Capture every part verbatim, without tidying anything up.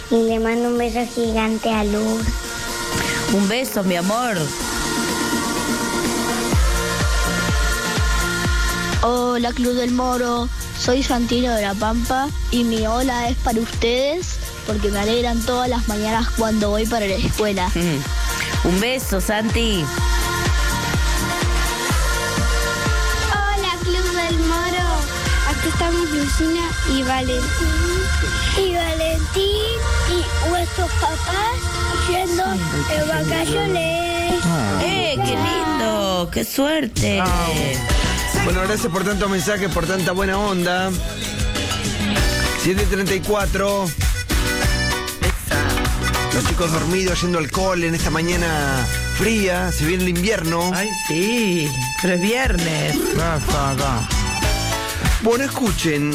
y le mando un beso gigante a Luz. Un beso, mi amor. Hola, Club del Moro. Soy Santino de La Pampa y mi hola es para ustedes porque me alegran todas las mañanas cuando voy para la escuela. Mm. Un beso, Santi. Hola, Club del Moro. Aquí estamos Lucina y Valentín. Y Valentín y nuestros papás yendo de vacaciones. ¡Eh, qué lindo! ¡Qué suerte! Bueno, gracias por tantos mensajes, por tanta buena onda. siete treinta y cuatro. Los chicos dormidos yendo al cole en esta mañana fría. Se viene el invierno. Ay, sí, pero es viernes. Bueno, escuchen.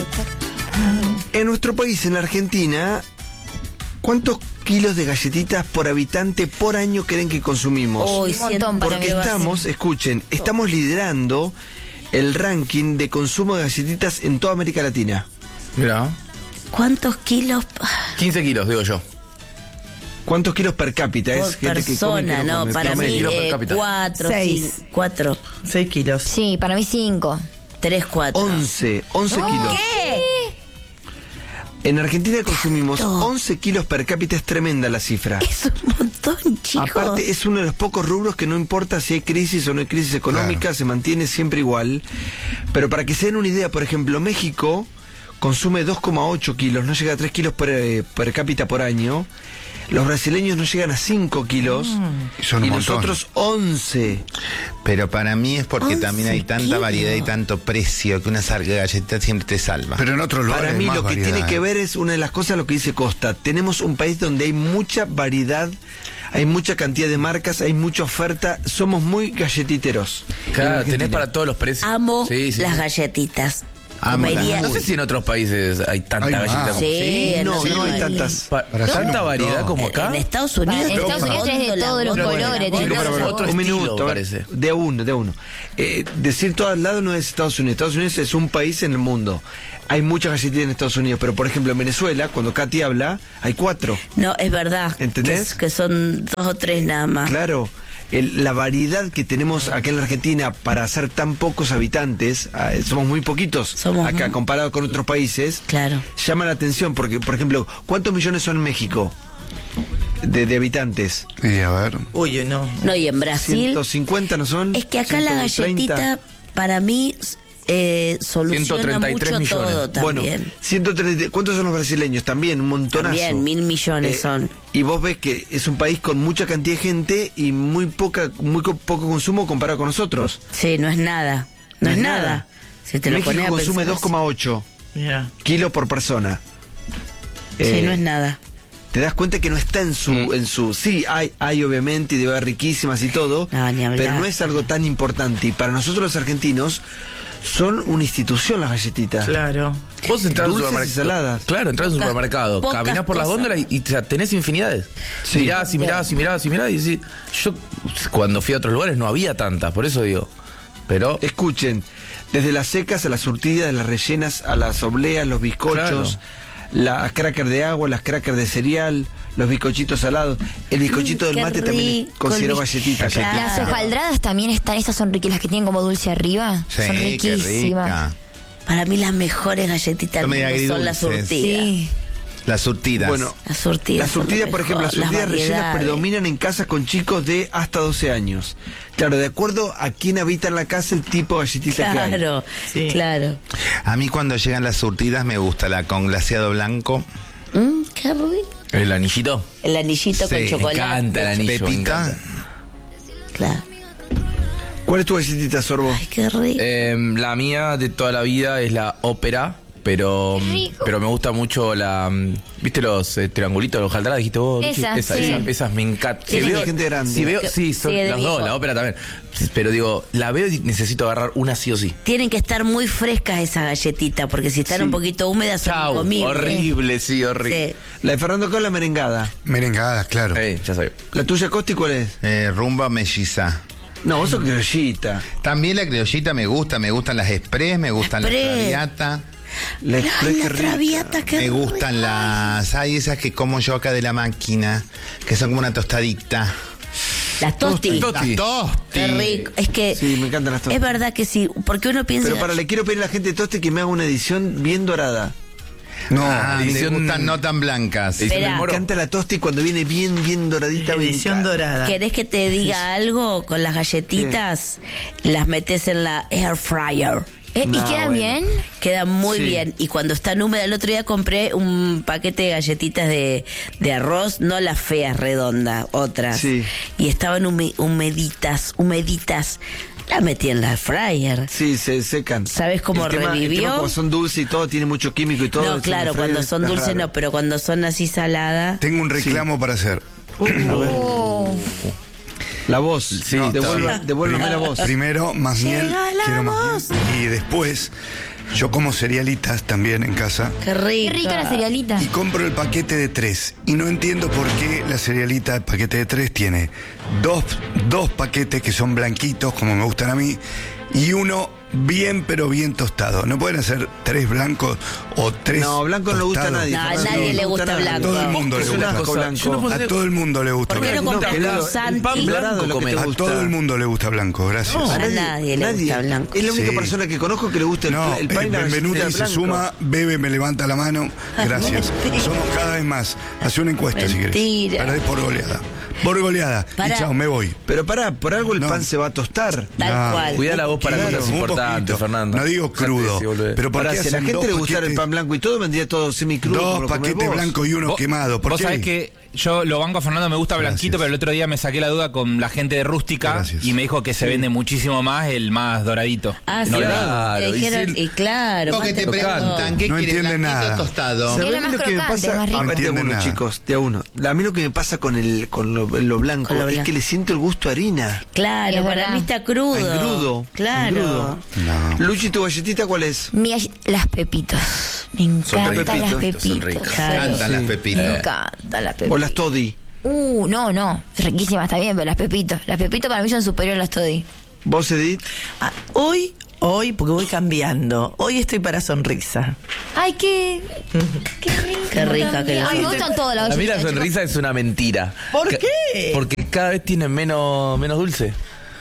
En nuestro país, en la Argentina, ¿cuántos kilos de galletitas por habitante por año creen que consumimos? Uy, Un montón para Porque mí va a ser. estamos, escuchen, estamos liderando el ranking de consumo de galletitas en toda América Latina. Mira, ¿Cuántos kilos quince kilos, digo yo. ¿Cuántos kilos per cápita por es? Gente que come, persona? que No, come. para Promedio, mí kilos per eh, cápita. cuatro, Seis. sí, cuatro, seis kilos. Sí, para mí cinco. tres, cuatro. once, once kilos. ¿Qué? En Argentina consumimos ¿Tanto? once kilos per cápita, es tremenda la cifra. Es un montón, chicos. Aparte, es uno de los pocos rubros que no importa si hay crisis o no hay crisis económica, Claro. se mantiene siempre igual. Pero para que se den una idea, por ejemplo, México consume dos coma ocho kilos, no llega a tres kilos per, eh, per cápita por año. Los brasileños no llegan a cinco kilos Y son un y montón. nosotros once. Pero para mí es porque once también hay tanta kilos. variedad y tanto precio que una sal- galletita siempre te salva. Pero en otros lugares Para mí hay más lo que variedad, tiene que ¿eh? ver es una de las cosas, lo que dice Costa. Tenemos un país donde hay mucha variedad, hay mucha cantidad de marcas, hay mucha oferta. Somos muy galletiteros. en Claro, Argentina. tenés para todos los precios. Amo Sí, sí. las galletitas. Amo las Comería- No sé si en otros países hay tanta Hay más. galleta como... Sí, en No, los no hay países. tantas. Pa- Para hacer ¿Tanta un variedad montón. como acá? En Estados Unidos. En Estados Unidos tenés de todos los Pero bueno, colores, tenés bueno, de bueno, otro un estilo, minuto, parece. de a uno, de a uno. Eh, decir todo al lado no es Estados Unidos. Estados Unidos es un país en el mundo. Hay muchas galletitas en Estados Unidos, pero por ejemplo en Venezuela, cuando Katy habla, hay cuatro. No, es verdad. ¿Entendés? Que, que son dos o tres nada más. Claro, el- la variedad que tenemos acá en la Argentina para ser tan pocos habitantes, ah, somos muy poquitos Somos acá muy- comparado con otros países, Claro. llama la atención porque, por ejemplo, ¿cuántos millones son en México de, de habitantes? Y a ver. Uy, no. No, y en Brasil. ¿ciento cincuenta no son? Es que acá la ciento treinta. galletita, para mí, eh, soluciona ciento treinta y tres mucho millones. todo Bueno, también. ciento treinta, ¿cuántos son los brasileños? También, un montonazo. También, mil millones Eh, son. Y vos ves que es un país con mucha cantidad de gente y muy poca, muy co- poco consumo comparado con nosotros. Sí, no es nada. No, es nada. Si te lo México pones a consume pensar dos coma ocho Mira. kilos por persona. así. Sí, Eh, no es nada. Te das cuenta que no está en su, Mm. en su, sí, hay, hay obviamente y debe haber riquísimas y todo, No, ni hablar. pero no es algo tan importante. Y para nosotros los argentinos son una institución las galletitas. Claro. Vos entras al Dulces y supermercado. saladas. Claro, entras al Pocas- supermercado, pocas caminás por las cosas. góndolas y, y te- tenés infinidades. Sí. Mirás y mirás y mirás y mirás y decís, yo cuando fui a otros lugares no había tantas, por eso digo. Pero Escuchen, desde las secas a las surtidas, de las rellenas a las obleas, los bizcochos, las crackers de agua, las crackers de cereal, los bizcochitos salados. El bizcochito Mm, del qué mate también rico, considero el biz- galletita. Claro. Las hojaldradas también están, esas son riquísimas, las que tienen como dulce arriba. Sí, son qué riquísimas. rica. Para mí las mejores galletitas Son del medio mundo son las agridulces. surtidas. Sí. Las surtidas. Bueno, Las surtidas. las son lo surtidas, por ejemplo, las mejor, surtidas rellenas variedades. predominan en casas con chicos de hasta doce años. Claro, de acuerdo a quién habita en la casa, el tipo de galletita que hay. Claro, Sí. claro. A mí cuando llegan las surtidas me gusta la con glaseado blanco. Mm, qué rico. el anillito. El anillito Sí, con me chocolate. Me encanta el anillo. me Pepita. encanta. Claro. ¿Cuál es tu galletita, Sorbo? Ay, qué rico. Eh, la mía de toda la vida es la ópera, pero Rico. pero me gusta mucho la... mm, ¿Viste los eh, triangulitos, los jaldradas? Dijiste vos. Ricky? Esas, Esas, sí. esas, esas me encantan. Sí, de gente grande. Si veo, Que- sí, son sí, de las mi dos, hijo. la ópera también. Pero digo, la veo y necesito agarrar una sí o sí. Tienen que estar muy frescas esas galletitas, porque si están Sí. un poquito húmedas son Chau, incomibles. horrible, sí, horrible. Sí. La de Fernando Cola, merengada. Merengadas, claro. Eh, ya sabía. ¿La tuya, Costi, cuál es? Eh, rumba melliza. No, vos sos criollita. También la criollita me gusta, me gustan las express, me gustan las Express. traviata. La Express, Ay, qué la rica. Traviata, qué Me rica. gustan las... Hay esas que como yo acá de la máquina, que son como una tostadita. Las tosti. Tosti. Las tosti. Qué rico. Es que Sí, me encantan las tosti. es verdad que sí, porque uno piensa... Pero para le quiero pedir a la gente de Tosti que me haga una edición bien dorada. No, ah, me edición- gustan no tan blancas. Edición Espera. del Me Moro. encanta la Tosti cuando viene bien, bien doradita. me Edición encanta. dorada. ¿Querés que te diga algo? Con las galletitas, las metes en la air fryer. Eh, ¿Y No, queda bueno. bien? Queda muy Sí. bien. Y cuando están húmedas, el otro día compré un paquete de galletitas de, de arroz, no las feas redondas, otras. Sí. Y estaban hume- humeditas, humeditas. Las metí en la fryer. Sí, se secan. ¿Sabes cómo El tema- el revivió? tema como son dulces y todo, tiene mucho químico y todo. No, eso claro, me cuando freír, son está dulces raro. no, pero cuando son así saladas. Tengo un reclamo para hacer. Oh. La voz. Sí, No, está devuelva- bien. devuélvame la voz. Primero, más miel. Llega la Quiero más voz. miel. Y después, yo como cerealitas también en casa. Qué rica. Qué rica la cerealita. Y compro el paquete de tres. Y no entiendo por qué la cerealita, el paquete de tres, tiene dos, dos paquetes que son blanquitos, como me gustan a mí, y uno bien, pero bien tostado. ¿No pueden hacer tres blancos o tres No, blanco no le gusta a tostados? nadie. No, a Fernando, nadie no le gusta nadie. blanco. A todo el mundo le Es gusta una blanco. cosa Yo no blanco. puedo- A todo el mundo le gusta ¿Por qué no blanco. compras que con no, Santi? el pan Dorado, blanco lo que te comemos. A gusta. todo el mundo le gusta blanco, gracias. No. A nadie le gusta blanco. Es la única Sí. persona que conozco que le gusta el, No, el pan y el la Benvenuti galletita se blanco. suma, bebe, me levanta la mano. Gracias. Mentira. Somos cada vez más. Hace una encuesta si querés. Mentira. Perdés por goleada. Por goleada. Pará. Y chao, me voy. Pero pará, por algo el No. pan se va a tostar. Tal No. cual. Cuida la voz para Claro, cosas un importantes, poquito. Fernando. No digo Fíjate crudo. si volvés. Pero ¿por Para qué si a la hacen gente dos le gustara el paquetes- pan blanco y todo, vendría todo semicrudo. como Dos lo comés paquetes vos. blancos y uno Vos- quemado? ¿Por Vos qué? sabés que yo lo banco a Fernando, me gusta blanquito, Gracias. pero el otro día me saqué la duda con la gente de Rústica Gracias. y me dijo que se vende muchísimo más el más doradito. Ah, sí, No, claro, te y dijeron, si- y claro. Porque más te tocado. preguntan qué No quieres, entiende blanquito nada. o tostado. Sí. ¿Sabés Era más lo que me crocante, pasa? más rico. A ver, de a entienden uno, nada. chicos, de a uno. A mí lo que me pasa con el con lo, lo blanco Con lo es blanco. que le siento el gusto a harina. Claro, Es para verdad. mí está crudo. Engrudo. Claro. engrudo. No. Luchi, ¿tu galletita cuál es? Mi gall- las pepitos. Me encantan ricas. las Son pepitos. ricas. Me Claro. encantan las Me pepitas. encantan las ¿O pepitos. las Toddy? Uh, no, no. Riquísimas, está bien, pero las pepitos. Las pepitos para mí son superiores a las toddy. ¿Vos, Edith? Ah, hoy, hoy, porque voy cambiando. Hoy estoy para sonrisa. Ay, qué. Qué rica. Qué rica que la- Ay, me gustan todas las A mí la galletitas, sonrisa es una mentira. ¿Por Ca- qué? Porque cada vez tiene menos, menos dulce.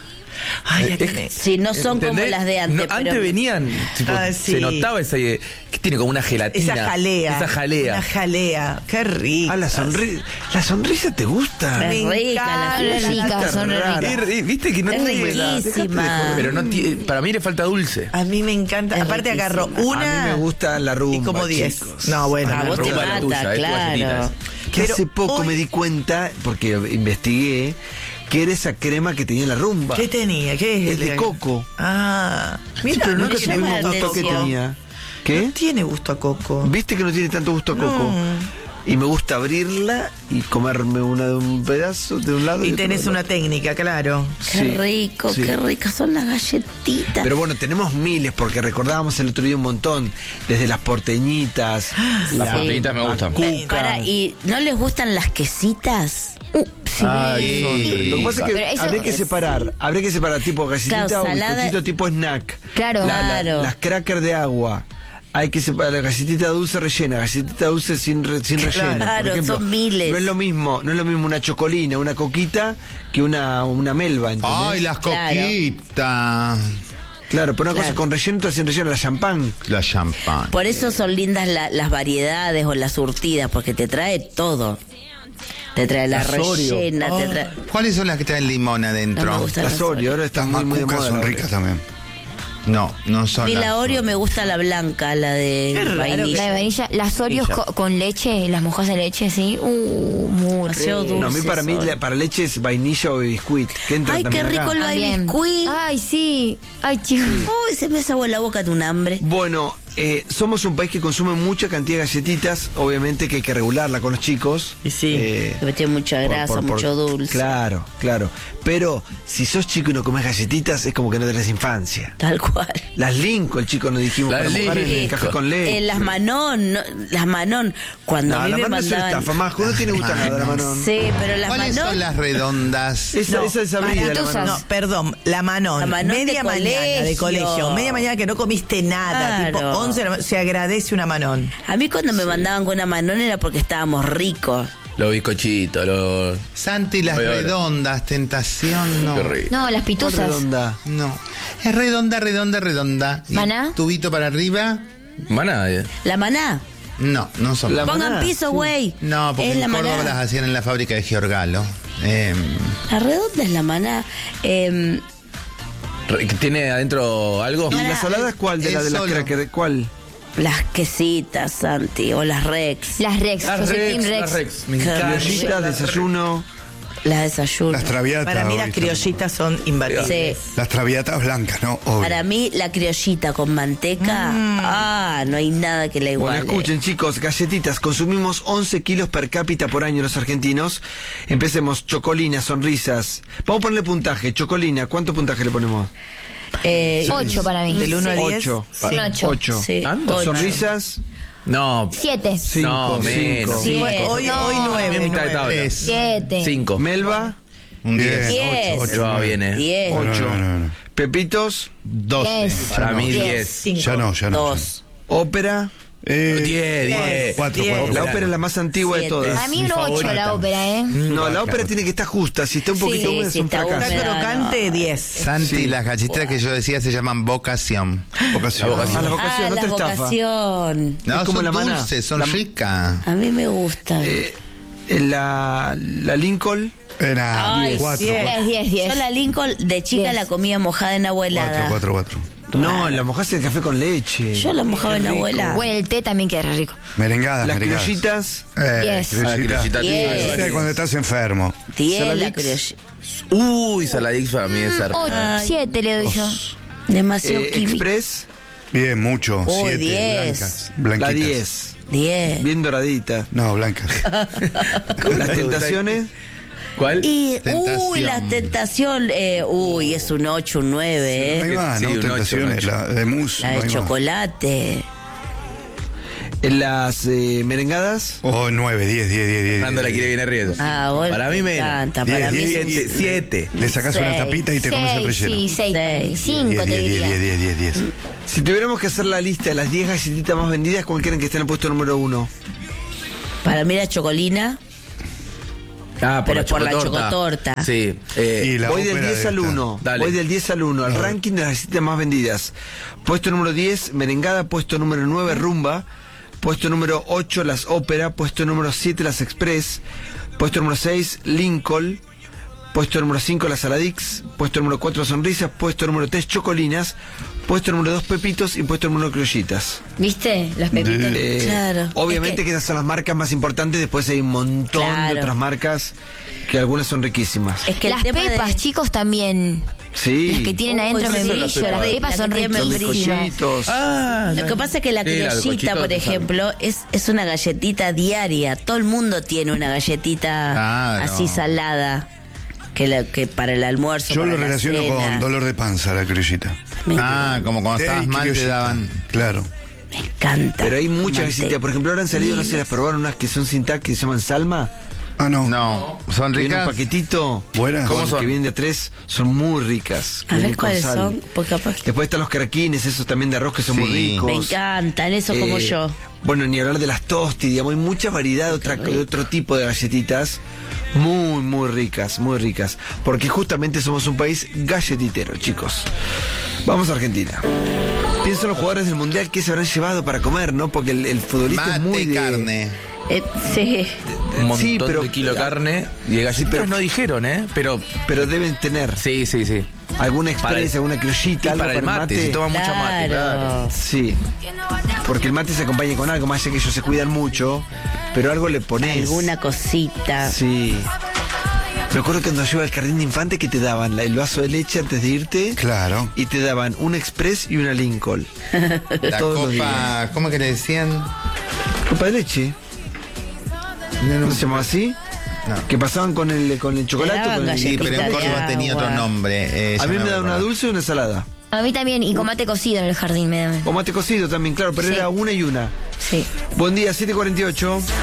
Ay, ya Es- tenés. Sí, no son como ¿Entendés? las de antes. No, pero- antes venían, tipo, Ah, sí. se notaba esa que tiene como una gelatina. Esa jalea. Esa jalea. Una jalea. Qué rica. Ah, la sonrisa. ¿La sonrisa te gusta? Es rica, la Son re sonrisa. ricas, son re rara. ricas. Es ri- ¿Viste que no Es tiene- riquísima. Pero no tiene- para mí le falta dulce. A mí me encanta. Es Aparte riquísima. agarro una. A mí me gusta la rumba, Y como diez. chicos. No, bueno. A la vos te rumba. rumba la mata, tuya, es tu claro. galletita. Que Pero hace poco hoy- me di cuenta, porque investigué, que era esa crema que tenía la rumba. ¿Qué tenía? ¿Qué es? Es de coco. Ah, Sí, mira, pero no nunca tiene supimos llama la gusto que atención. tenía. ¿Qué? No tiene gusto a coco. ¿Viste que no tiene tanto gusto a coco? Y me gusta abrirla y comerme una de un pedazo de un lado. Y otro tenés del una otro. técnica, claro. Qué Sí, rico, sí. qué ricas son las galletitas. Pero bueno, tenemos miles, porque recordábamos el otro día un montón. Desde las porteñitas. Las Sí. porteñitas me gustan. Eh, para, ¿y no les gustan las quesitas? Uh, sí. Ay, son Lo que pasa es que Pero eso habría que es- separar, habría que separar tipo galletita Claro, o salada- bizcochito tipo snack. Claro. La- la- Claro. las crackers de agua. Hay que separar la galletita dulce rellena, galletita dulce sin, re- sin relleno. Claro, Por ejemplo, son miles. No es lo mismo, no es lo mismo una chocolina, una coquita que una, una melva, ¿entendés? Ay, las Claro. coquitas. Claro, pero una Claro. cosa con relleno, otra sin relleno, la champán. La champán. Por eso son lindas la- las variedades o las surtidas, porque te trae todo. Te trae la Las Oreo. rellena, te trae... ¿Cuáles son las que traen limón adentro? No me gusta. Las Oreo, ahora Las están muy, muy de macucas moda. son la ricas Oreo. también. No, no son Y las la Oreo me gusta la blanca, la de Qué raro vainilla. La de vainilla, las Oreos Vainilla. co- con leche, las mojas de leche, sí. Uh, muy Demasiado rico. dulce. No, a mí para mí, son. la- para leche es vainilla o biscuit. ¿Qué entra Ay, qué también acá? rico el También. biscuit. Ay, sí. Ay, chicos. Uy, se me desagua la boca de un hambre. Bueno, eh, somos un país que consume mucha cantidad de galletitas, obviamente que hay que regularla con los chicos. Y sí. Eh, Porque tiene mucha por- grasa, por- por- mucho dulce. Claro, claro. Pero si sos chico y no comes galletitas, es como que no tenés infancia. Tal cual. Las Lincoln, chicos, nos dijimos, Las para mojar en el Lincoln. café con leche. Eh, las Manon, no, las Manon, cuando No, a mí la me mano es una mandaban... estafa, más, no tiene gusto nada la Manon. Sí, pero las ¿Cuáles Manon... son las redondas? Esa, No, esa es abrida, la maratosas. Manon. No, perdón, la Manón. La Manón media de mañana de colegio. colegio. Media mañana que no comiste nada. Claro. Tipo once de la ma- se agradece una Manón. A mí cuando me mandaban con una Manón era porque estábamos ricos. Los bizcochitos, los... Santi, las Oye, ahora. redondas, tentación, no. Qué rico. No, las pituzas. Redonda. No. Es redonda, redonda, redonda. Y ¿Maná? tubito para arriba. Maná, eh. La maná. No, no son. La Pongan maná, piso, güey. No, porque Es en la Córdoba maná. las hacían en la fábrica de Giorgalo. Eh, La redonda es la maná. Eh, Re- ¿Tiene adentro algo? ¿Y la salada es cuál? De la Es de las solo. cracker, ¿cuál? las quesitas, Santi, o las Rex. Las Rex. Las Yo soy Rex, Team Rex. las Rex. Me Qué encanta. Criollitas, desayuno. Las desayuno. Las traviatas. Para mí las ahorita. criollitas son imbatibles. Sí. Las traviatas blancas, ¿no? Obvio. Para mí, la criollita con manteca, Mm. ah, no hay nada que la iguale. Bueno, escuchen chicos, galletitas, consumimos once kilos per cápita por año los argentinos. Empecemos, chocolina, sonrisas. Vamos a ponerle puntaje, chocolina, ¿cuánto puntaje le ponemos? Eh, Ocho para mí. Del uno al diez. Ocho. Un ocho. Ocho. Sí, ¿Tanto? ocho. Sonrisas, No, Siete. cinco. No, menos. cinco. Sí. Hoy, No. hoy nueve. mitad de nueve. tabla. Tres. Siete. Cinco. Melva, Un diez. Diez. Ocho, Pero va ocho, bien, eh. Diez. No, no, ocho. no, no, no. Pepitos, doce. Diez. Para mí Diez. diez. Cinco. Ya no, ya no. Dos. ópera. Eh, Diez, diez. Cuatro, Diez. cuatro. La Ópera. ópera es la más antigua de Siete. todas. A mí mi un ocho favorita. la ópera, ¿eh? No, la ópera tiene que estar justa. Si está un poquito Sí, húmeda es si un está fracaso. Está húmeda. crocante, diez. Santi, Sí. las galletitas que yo decía se llaman vocación. Vocación. La vocación. A la Ah, vocación, no la te estafa. vocación. No, Es como son la maná. dulces, son La- ricas. A mí me gusta. Eh, la, la Lincoln, Era Ay, cuatro. Diez, Cuatro, diez, diez. Yo la Lincoln de chica Diez. la comía mojada en agua helada. cuatro, cuatro. no, la mojaste en café con leche. Yo la mojaba en agua helada. Bueno, el té también queda rico. Merengadas, Las merengadas. criollitas, Eh, Diez. criollitas. Ah, criollitas. Diez. Sí, cuando estás enfermo. Diez, la Saladix. criolla. Uy, Saladix para mí es ser. Ocho. Siete le doy yo. Demasiado eh, químico. Express, Bien, mucho. Uy, Siete. diez. Blancas. la Blanquitas. diez. Diez. Bien doradita. No, blancas. Las tentaciones, ¿Cuál? Y, Tentación. uy, la tentación, eh, uy, es un ocho, un nueve, Ahí eh. va, Sí, ¿no? un ocho, Tentaciones, un ocho. la de mousse. La no de hay más. chocolate. en las eh, merengadas, Oh, nueve, diez, diez, diez, diez. Fernando la quiere bien arriba. Ah, bueno, Para mí me menos. encanta, Diez, para mí diez, es un- Siete. Siete. Le sacas una Seis. tapita y te comes el Seis, relleno. sí, seis. Seis. Cinco te diez, diez, diría. diez, diez, diez, diez. si tuviéramos que hacer la lista de las diez galletitas más vendidas, ¿cuál quieren que esté en el puesto número uno? Para mí la chocolina, Ah, pero la por la chocotorta. chocotorta. Sí. eh, Y la Voy del ópera diez de al esta. uno. Dale. Voy del diez al uno. El ranking de las galletitas más vendidas. Puesto número diez, merengada. Puesto número nueve, rumba. Puesto número ocho, las ópera. Puesto número siete, las express. Puesto número seis, Lincoln. Puesto número cinco, las Saladix. Puesto número cuatro, sonrisas. Puesto número tres, chocolinas. Puesto número dos, pepitos. Y puesto número uno, criollitas. ¿Viste? Las pepitas. Eh, Claro. Obviamente Es que... que- esas son las marcas más importantes. Después hay un montón Claro. de otras marcas que algunas son riquísimas. Es que el Las tema de- pepas, chicos, también. Sí. Las que tienen adentro Uy, sí, membrillo. las Las pepas. pepas son Las que tienen riquísimas. Bizcochitos. Ah, Lo que pasa es que la Sí, la de criollita, cochito, por tú sabes. ejemplo, es, es una galletita diaria. Todo el mundo tiene una galletita Claro. así salada. Que, la, que para el almuerzo. Yo para lo la relaciono cena. con dolor de panza, la criollita. Me, Ah, como cuando estabas Ey, mal te criollita. daban. Claro. me encanta. Pero hay muchas Mante- galletitas. Por ejemplo, ahora han salido, no sé, las probaron unas que son sin tac, que se llaman Salma. Ah, no. No, son Que viene un ricas. paquetito. Buenas. con- ¿Cómo son? Que vienen de a tres. Son muy ricas. que A ver vienen con cuáles sal. son. Porque capaz que- Después están los caraquines, esos también de arroz que son muy Sí. ricos. me encantan, eso como Eh, yo. Bueno, ni hablar de las tosti, digamos, hay mucha variedad de, otra- de otro tipo de galletitas. Muy, muy ricas, muy ricas. Porque justamente somos un país galletitero, chicos. Vamos a Argentina. Pienso en los jugadores del Mundial que se habrán llevado para comer, ¿no? Porque el, el futbolista Mate, es muy de... carne. Eh, sí. Un montón Sí, pero- de kilo de carne. Y de galletitas pero- no dijeron, ¿eh? Pero Pero deben tener sí, sí, sí. alguna Para el- express, alguna criollita, Y algo para el mate, se toma mucho mate. Claro. Claro. Sí. Porque el mate se acompaña con algo, más allá que ellos se cuidan mucho, pero algo le pones. Alguna cosita. Sí. Me acuerdo cuando yo iba al jardín de infante que te daban la- el vaso de leche antes de irte. Claro. Y te daban una express y una Lincoln. La Todos los días. copa, ¿cómo que le decían? Copa de leche. ¿No se llamaba así? No. Que pasaban con el, con el chocolate. daban Con el- Sí, pero en Galletitas de Córdoba tenía otro agua. nombre. eh, A ya mí no me daban una acuerdo. dulce y una salada. A mí también. Y con mate cocido en el jardín me daban. O mate cocido también, claro, pero Sí. era una y una. Sí. Buen día, siete cuarenta y ocho.